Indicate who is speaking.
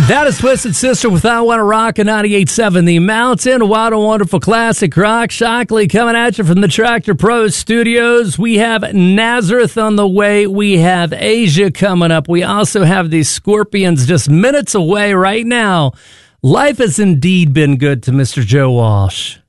Speaker 1: That is Twisted Sister with I Want to Rock at 98.7 The Mountain. Wild and Wonderful Classic Rock. Shockley coming at you from the Tractor Pro Studios. We have Nazareth on the way. We have Asia coming up. We also have the Scorpions just minutes away right now. Life has indeed been good to Mr. Joe Walsh.